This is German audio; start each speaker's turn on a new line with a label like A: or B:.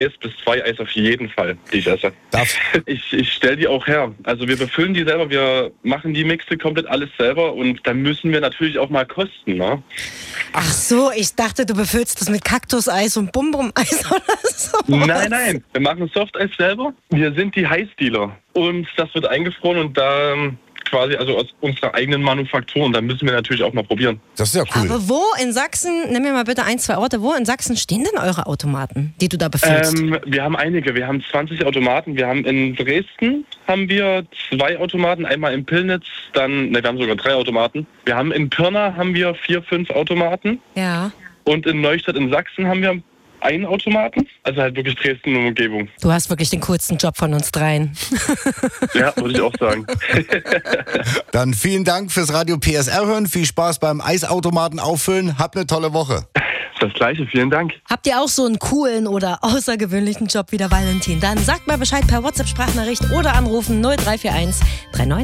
A: bis 2 Eis auf jeden Fall, die ich esse. Ich stelle die auch her. Also wir befüllen die selber, wir machen die Mixe komplett alles selber und dann müssen wir natürlich auch mal kosten, ne?
B: Ach so, ich dachte, du befüllst das mit Kaktuseis und Bum-Bum-Eis oder so.
A: Nein, wir machen Softeis selber. Wir sind die Heißdealer und das wird eingefroren und da quasi also aus unserer eigenen Manufaktur und da müssen wir natürlich auch mal probieren.
C: Das ist ja cool.
B: Aber wo in Sachsen, nimm mir mal bitte 1, 2 Orte, wo in Sachsen stehen denn eure Automaten, die du da befüllst?
A: Wir haben einige, wir haben 20 Automaten. Wir haben in Dresden 2 Automaten, einmal in Pillnitz, wir haben sogar 3 Automaten. Wir haben in Pirna 4, 5 Automaten.
B: Ja.
A: Und in Neustadt in Sachsen haben wir einen Automaten, also halt wirklich Dresden und Umgebung.
B: Du hast wirklich den coolsten Job von uns dreien.
A: Ja, würde ich auch sagen.
C: Dann vielen Dank fürs Radio PSR hören, viel Spaß beim Eisautomaten auffüllen, habt eine tolle Woche.
A: Das Gleiche, vielen Dank.
B: Habt ihr auch so einen coolen oder außergewöhnlichen Job wie der Valentin? Dann sagt mal Bescheid per WhatsApp-Sprachnachricht oder anrufen 0341 39